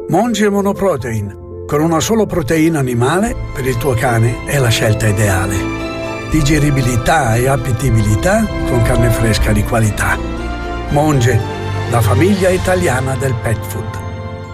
Monge Monoprotein, con una sola proteina animale per il tuo cane è la scelta ideale. Digeribilità e appetibilità con carne fresca di qualità. Monge, la famiglia italiana del pet food.